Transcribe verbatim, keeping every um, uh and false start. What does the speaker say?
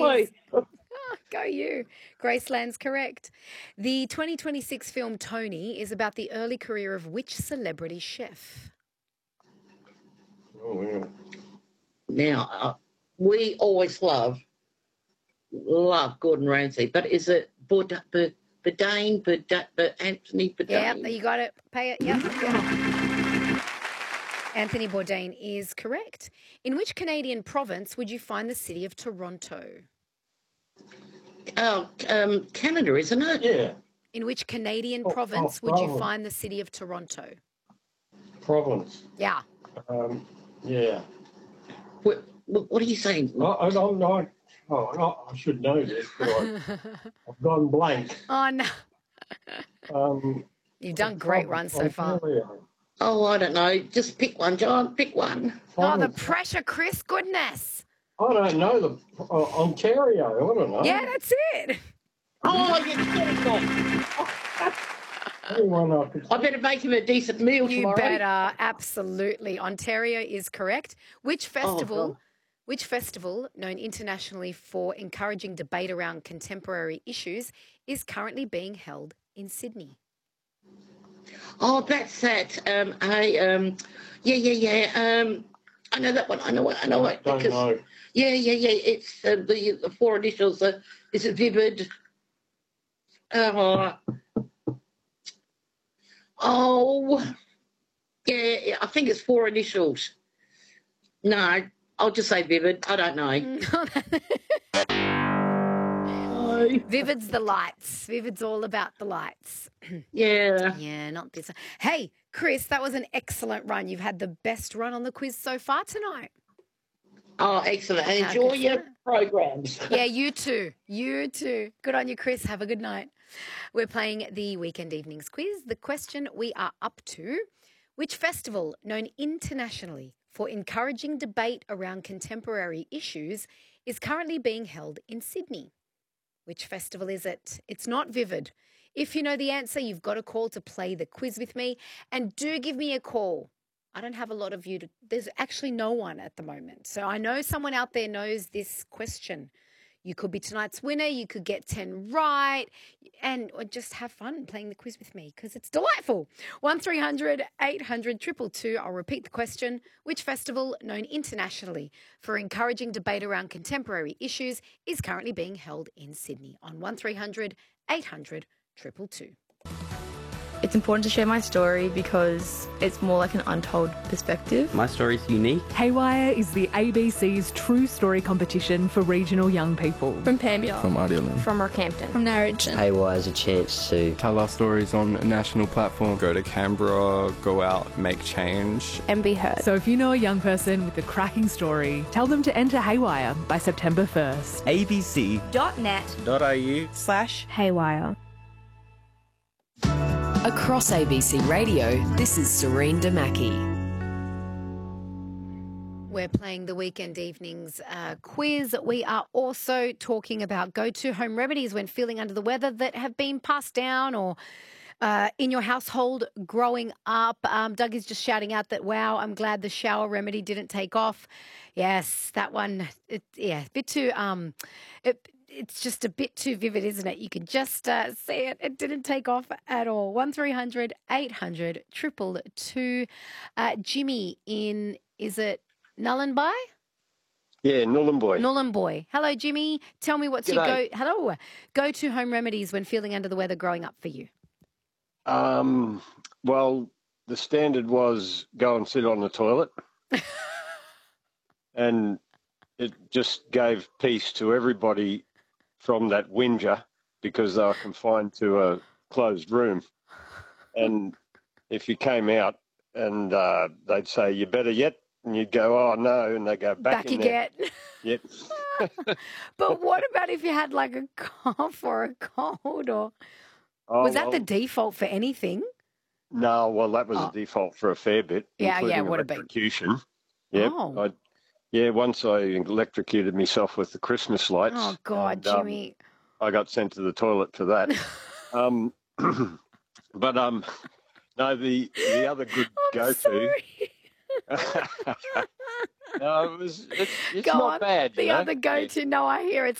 is... Oh, go you. Graceland's correct. The twenty twenty-six film Tony is about the early career of which celebrity chef? Oh, yeah. Now, uh, we always love, love Gordon Ramsay, but is it Bourdain, Bourdain, Bourdain, Anthony Bourdain? Yeah, you got it. Pay it. Yep. yep. Anthony Bourdain is correct. In which Canadian province would you find the city of Toronto? Oh, um, Canada, isn't it? Yeah. In which Canadian Oh, province oh, would you province. find the city of Toronto? Province. Yeah. Um, yeah. What, what, what are you saying? I, I, I'm not, oh, no, I should know this, but I, I've gone blank. Oh, no. Um, You've done great runs so far. Ontario. Oh, I don't know. Just pick one, John. Pick one. Oh, the Province. pressure, Chris. Goodness. I don't know the uh, Ontario. I don't know. Yeah, that's it. Oh, you get it. Anyone I could. I better make him a decent meal You tomorrow. better. Absolutely. Ontario is correct. Which festival, God. which festival, known internationally for encouraging debate around contemporary issues, is currently being held in Sydney? Oh, that's that. Um, I um, yeah, yeah, yeah. Um, I know that one. I know it. I know it. Don't Because know. yeah, yeah, yeah. It's uh, the the four initials. Uh, is it Vivid? Oh, oh, yeah, yeah. I think it's four initials. No, I'll just say Vivid. I don't know. No. Vivid's the lights. Vivid's all about the lights. Yeah. Yeah, not this. Hey, Chris, that was an excellent run. You've had the best run on the quiz so far tonight. Oh, excellent. And How enjoy good's your that? programs. Yeah, you too. You too. Good on you, Chris. Have a good night. We're playing the Weekend Evenings quiz. The question we are up to: which festival, known internationally for encouraging debate around contemporary issues, is currently being held in Sydney? Which festival is it? It's not Vivid. If you know the answer, you've got a call to play the quiz with me. And do give me a call. I don't have a lot of you. To, there's actually no one at the moment. So I know someone out there knows this question. You could be tonight's winner. You could get ten right. And or just have fun playing the quiz with me because it's delightful. one three hundred eight hundred two two two. I'll repeat the question. Which festival, known internationally for encouraging debate around contemporary issues, is currently being held in Sydney? On one three hundred eight hundred two two two. It's important to share my story because it's more like an untold perspective. My story's unique. Haywire is the A B C's True Story competition for regional young people. From Pamela. From Ardelan. From Rockhampton. From Narrogin. Haywire is a chance to Tell our stories on a national platform. Go to Canberra, go out, make change. And be heard. So if you know a young person with a cracking story, tell them to enter Haywire by September first. abc.net.au Dot net slash Haywire. Across A B C Radio, this is Serene Damaki. We're playing the Weekend Evenings uh, quiz. We are also talking about go-to home remedies when feeling under the weather that have been passed down or uh, in your household growing up. Um, Doug is just shouting out that, wow, I'm glad the shower remedy didn't take off. Yes, that one, it, yeah, a bit too... Um, it, It's just a bit too vivid, isn't it? You can just uh, see it. It didn't take off at all. one three hundred eight hundred two two two. Uh, Jimmy in, is it Nullarbor? Yeah, Nullarbor. Nullarbor. Hello, Jimmy. Tell me what's your go, G'day. hello, go-to home remedies when feeling under the weather growing up for you. Um, well, the standard was go and sit on the toilet. And it just gave peace to everybody from that whinger because they were confined to a closed room. And if you came out and uh, they'd say, you better yet, and you'd go, oh, no, and they go, back, Back in you there. get. Yep. But what about if you had like a cough or a cold or Oh, was that the well, default for anything? No, well, that was Oh. a default for a fair bit. Yeah, yeah, including it would have been. electrocution. Yep. Oh. I, yeah, once I electrocuted myself with the Christmas lights. Oh, God, and, um, Jimmy. I got sent to the toilet for that. um, but um, no, the the other good I'm go-to. sorry. no, it was. It's, it's Go not on. bad. The you know? other go-to, no, I hear it's